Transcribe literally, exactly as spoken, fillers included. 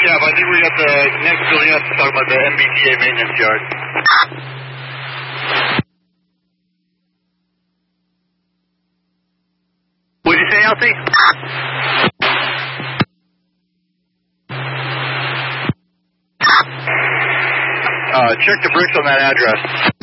Yeah, but I think we got the next building up to talk about the M B T A maintenance yard. What did you say, Elsie? Uh, check the bricks on that address.